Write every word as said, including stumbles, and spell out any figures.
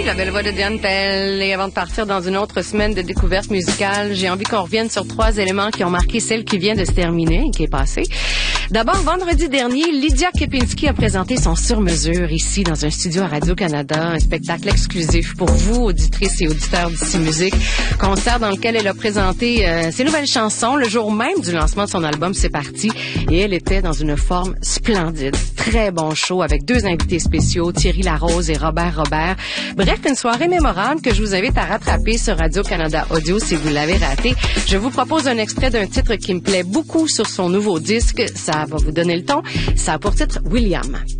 la belle voix de Diane Pell. Et avant de partir dans une autre semaine de découverte musicale, j'ai envie qu'on revienne sur trois éléments qui ont marqué celle qui vient de se terminer et qui est passée. D'abord, vendredi dernier, Lydia Kepinski a présenté son sur-mesure ici dans un studio à Radio-Canada, un spectacle exclusif pour vous, auditrices et auditeurs d'Ici Musique, concert dans lequel elle a présenté euh, ses nouvelles chansons le jour même du lancement de son album C'est parti, et elle était dans une forme splendide. Très bon show avec deux invités spéciaux, Thierry Larose et Robert Robert. Bref, une soirée mémorable que je vous invite à rattraper sur Radio-Canada Audio si vous l'avez raté. Je vous propose un extrait d'un titre qui me plaît beaucoup sur son nouveau disque. Ça va vous donner le ton. Ça a pour titre William.